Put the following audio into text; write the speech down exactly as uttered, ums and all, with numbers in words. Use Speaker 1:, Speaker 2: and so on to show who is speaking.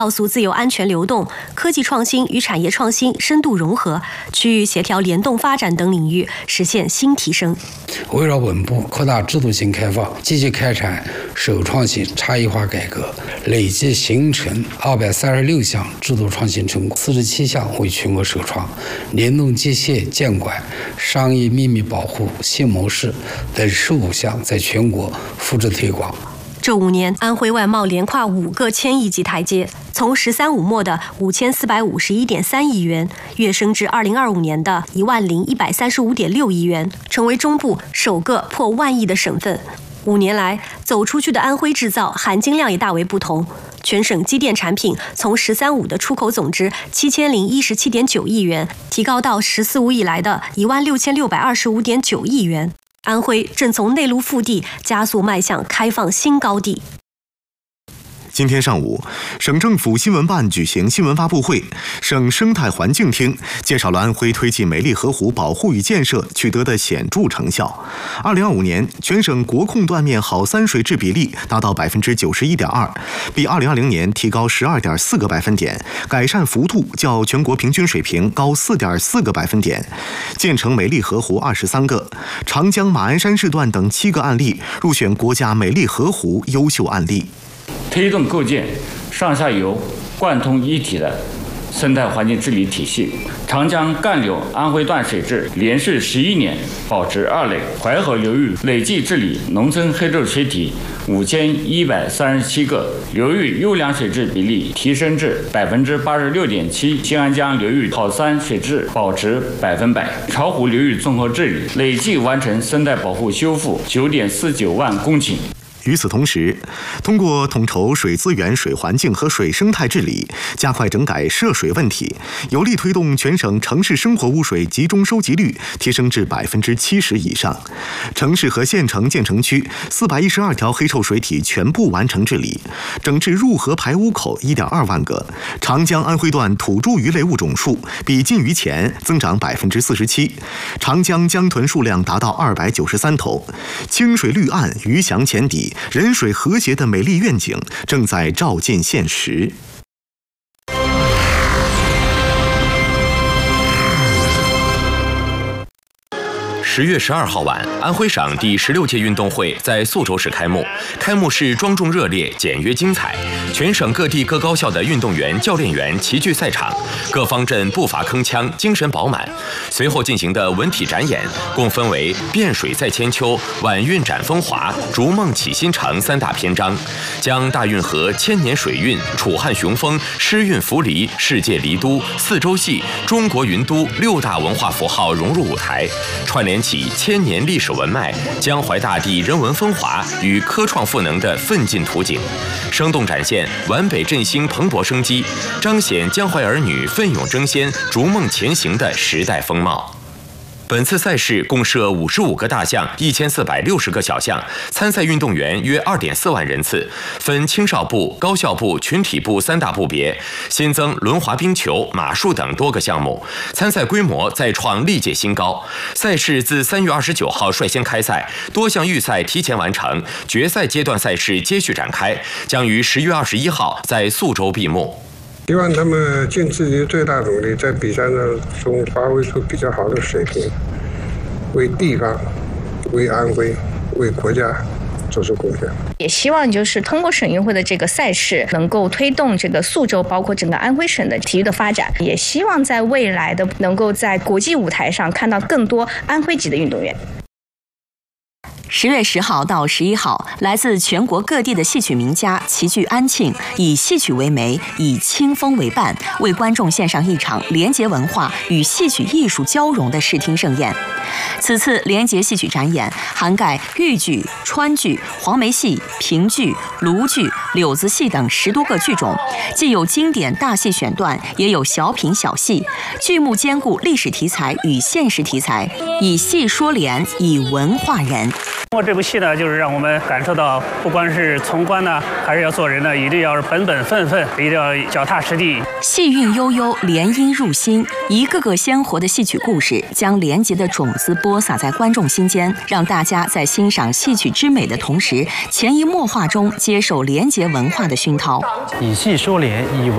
Speaker 1: 要素自由安全流动、科技创新与产业创新深度融合、区域协调联动发展等领域实现新提升。
Speaker 2: 围绕稳步扩大制度性开放，积极开展首创性差异化改革，累计形成二百三十六项制度创新成果，四十七项为全国首创。联动机械监管、商业秘密保护新模式等十五项在全国复制推广。
Speaker 1: 这五年，安徽外贸连跨五个千亿级台阶，从“十三五”末的五千四百五十一点三亿元跃升至二零二五年的一万零一百三十五点六亿元，成为中部首个破万亿的省份。五年来，走出去的安徽制造含金量也大为不同。全省机电产品从“十三五”的出口总值七千零一十七点九亿元，提高到“十四五”以来的一万六千六百二十五点九亿元。安徽正从内陆腹地加速迈向开放新高地。
Speaker 3: 今天上午，省政府新闻办举行新闻发布会，省生态环境厅介绍了安徽推进美丽河湖保护与建设取得的显著成效。二零二五年，全省国控断面好三水质比例达到百分之九十一点二，比二零二零年提高十二点四个百分点，改善幅度较全国平均水平高四点四个百分点。建成美丽河湖二十三个，长江马鞍山市段等七个案例入选国家美丽河湖优秀案例。
Speaker 4: 推动构建上下游贯通一体的生态环境治理体系。长江干流安徽段水质连续十一年保持二类，淮河流域累计治理农村黑臭水体五千一百三十七个，流域优良水质比例提升至百分之八十六点七。新安江流域好三水质保持百分百。巢湖流域综合治理累计完成生态保护修复九点四九万公顷。
Speaker 3: 与此同时，通过统筹水资源、水环境和水生态治理，加快整改涉水问题，有力推动全省城市生活污水集中收集率提升至百分之七十以上。城市和县城建成区四百一十二条黑臭水体全部完成治理，整治入河排污口一点二万个。长江安徽段土著鱼类物种数比禁渔前增长百分之四十七，长江江豚数量达到二百九十三头。清水绿岸，鱼翔浅底，人水和谐的美丽愿景正在照进现实。
Speaker 5: 十月十二号晚，安徽省第十六届运动会在宿州市开幕。开幕式庄重热烈，简约精彩。全省各地各高校的运动员、教练员齐聚赛场，各方阵步伐铿锵，精神饱满。随后进行的文体展演，共分为“汴水在千秋”“晚运展风华”“逐梦启新城”三大篇章，将大运河、千年水运、楚汉雄风、诗韵浮离、世界离都、四洲戏、中国云都六大文化符号融入舞台，串联起千年历史文脉，江淮大地人文风华与科创赋能的奋进图景，生动展现皖北振兴蓬勃生机，彰显江淮儿女奋勇争先、逐梦前行的时代风貌。本次赛事共设五十五个大项、一千四百六十个小项，参赛运动员约二点四万人次，分青少部、高校部、群体部三大部别，新增轮滑、冰球、马术等多个项目，参赛规模再创历届新高。赛事自三月二十九号率先开赛，多项预赛提前完成，决赛阶段赛事接续展开，将于十月二十一号在宿州闭幕。
Speaker 6: 希望他们尽自己最大努力，在比赛中发挥出比较好的水平，为地方、为安徽、为国家做出贡献。
Speaker 7: 也希望就是通过省运会的这个赛事，能够推动这个宿州，包括整个安徽省的体育的发展。也希望在未来的能够在国际舞台上看到更多安徽籍的运动员。
Speaker 8: 十月十号到十一号，来自全国各地的戏曲名家齐聚安庆，以戏曲为媒，以清风为伴，为观众献上一场联结文化与戏曲艺术交融的视听盛宴。此次联结戏曲展演涵盖豫剧、川剧、黄梅戏、评剧、卢剧、柳子戏等十多个剧种，既有经典大戏选段，也有小品小戏，剧目兼顾历史题材与现实题材，以戏说联，以文化人。
Speaker 9: 通过这部戏呢，就是让我们感受到，不光是从官呢，还是要做人呢，一定要是本本分分，一定要脚踏实地。
Speaker 8: 戏韵悠悠，联音入心，一个个鲜活的戏曲故事，将廉洁的种子播撒在观众心间，让大家在欣赏戏曲之美的同时，潜移默化中接受廉洁文化的熏陶。
Speaker 10: 以戏说联，以文